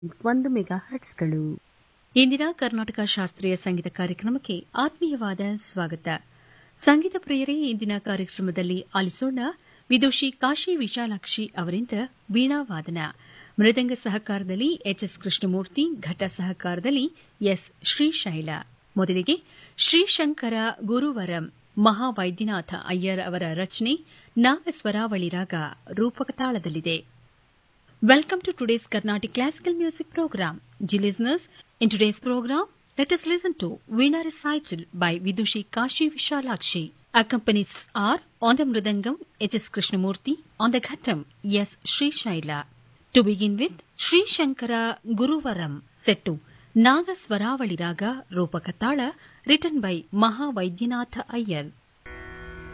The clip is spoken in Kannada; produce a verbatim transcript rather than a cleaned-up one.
ಒಂದು ಮೆಗಾ ಹರ್ಟ್ಸ್ಗಳು. ಇಂದಿನ ಕರ್ನಾಟಕ ಶಾಸ್ತ್ರೀಯ ಸಂಗೀತ ಕಾರ್ಯಕ್ರಮಕ್ಕೆ ಆತ್ಮೀಯವಾದ ಸ್ವಾಗತ. ಸಂಗೀತ ಪ್ರಿಯರೇ, ಇಂದಿನ ಕಾರ್ಯಕ್ರಮದಲ್ಲಿ ಆಲಿಸೋಣ ವಿದುಷಿ ಕಾಶಿ ವಿಶಾಲಾಕ್ಷಿ ಅವರಿಂದ ವೀಣಾವಾದನ. ಮೃದಂಗ ಸಹಕಾರದಲ್ಲಿ ಎಚ್ ಎಸ್ ಕೃಷ್ಣಮೂರ್ತಿ, ಘಟ ಸಹಕಾರದಲ್ಲಿ ಎಸ್ ಶ್ರೀಶೈಲ. ಮೊದಲಿಗೆ ಶ್ರೀಶಂಕರ ಗುರುವರಂ ಮಹಾವೈದ್ಯನಾಥ ಅಯ್ಯರ್ ಅವರ ರಚನೆ ನಾಗಸ್ವರಾವಳಿ ರಾಗ ರೂಪಕ ತಾಳದಲ್ಲಿದೆ. Welcome to today's Carnatic Classical Music Program. Dear listeners, in today's program, let us listen to Veena recital by Vidushi Kashi Vishalakshi. Accompanies are on the Mridangam H S Krishnamurti, on the Ghatam S Sri Shaila. To begin with, Sri Shankara Guruvaram, set to Naga Swaravali Raga Rupakatala, written by Mahavaidyanatha Iyer.